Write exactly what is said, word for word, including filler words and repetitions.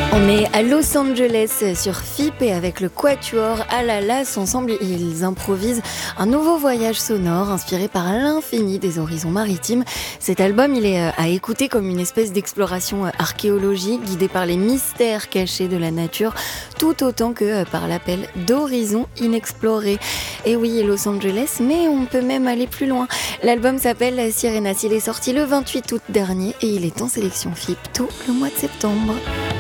On est à Los Angeles sur F I P et avec le Quatuor Alalas. Ensemble, ils improvisent un nouveau voyage sonore inspiré par l'infini des horizons maritimes. Cet album, il est à écouter comme une espèce d'exploration archéologique guidée par les mystères cachés de la nature, tout autant que par l'appel d'horizons inexplorés. Et oui, Los Angeles, mais on peut même aller plus loin. L'album s'appelle Sirenas. Il est sorti le vingt-huit août dernier et il est en sélection F I P tout le mois de septembre.